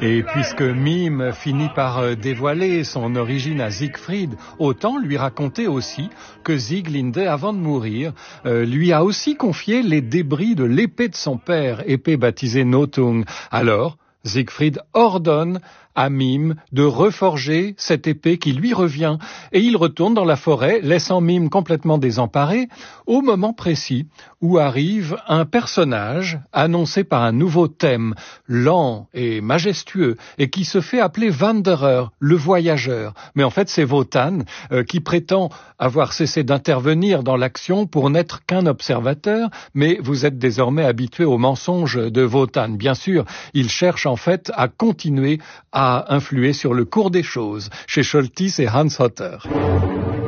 Et puisque Mime finit par dévoiler son origine à Siegfried, autant lui raconter aussi que Sieglinde, avant de mourir, lui a aussi confié les débris de l'épée de son père, épée baptisée Nothung. Alors, Siegfried ordonne à Mime de reforger cette épée qui lui revient, et il retourne dans la forêt, laissant Mime complètement désemparé, au moment précis où arrive un personnage annoncé par un nouveau thème, lent et majestueux, et qui se fait appeler Wanderer, le voyageur. Mais en fait, c'est Wotan qui prétend avoir cessé d'intervenir dans l'action pour n'être qu'un observateur, mais vous êtes désormais habitué aux mensonges de Wotan. Bien sûr, il cherche en fait à continuer à influer sur le cours des choses, chez Scholtis et Hans Hotter.